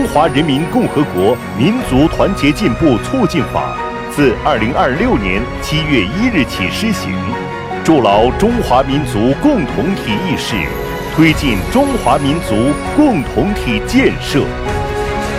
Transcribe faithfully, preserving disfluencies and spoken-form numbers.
华人民共和国民族团结进步促进法》自二零二六年七月一日起施行，筑牢中华民族共同体意识，推进中华民族共同体建设。